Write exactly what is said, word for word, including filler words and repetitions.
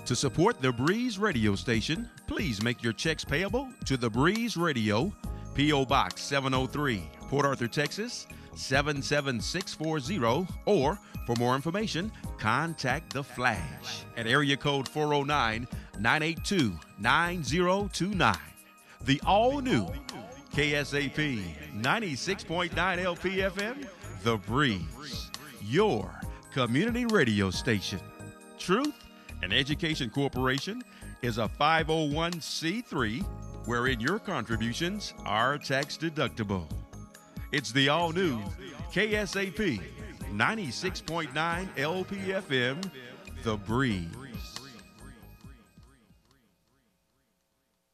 To support the Breeze radio station, please make your checks payable to the Breeze Radio, P O. Box seven oh three, Port Arthur, Texas seven seven six four zero, or for more information, contact The Flash at area code four oh nine, nine eight two, nine oh two nine. The all-new K S A P ninety-six point nine L P F M, The Breeze, your community radio station. Truth and Education Corporation is a five oh one c three wherein your contributions are tax deductible. It's the all-new K S A P ninety-six point nine L P F M, The Breeze.